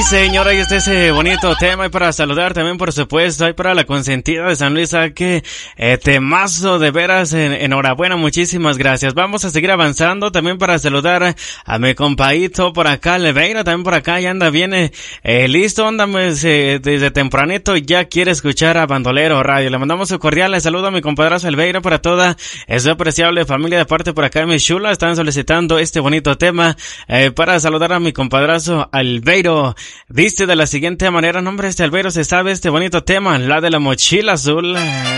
señora, y este es ese bonito tema. Y para saludar también, por supuesto, hay para la consentida de San Luis, que temazo de veras, enhorabuena, muchísimas gracias. Vamos a seguir avanzando también para saludar a mi compadito por acá, Leveira, también por acá, ya anda bien, listo, ándame desde tempranito, ya quiere escuchar a Bandolero Radio. Le mandamos un cordial saludo a mi compadrazo Leveira, para toda esa apreciable familia de parte por acá de mi chula. Están solicitando este bonito tema, para saludar a mi compadrazo Albeiro. Dice de la siguiente manera, nombre Albeiro, se sabe este bonito tema, la de la mochila azul.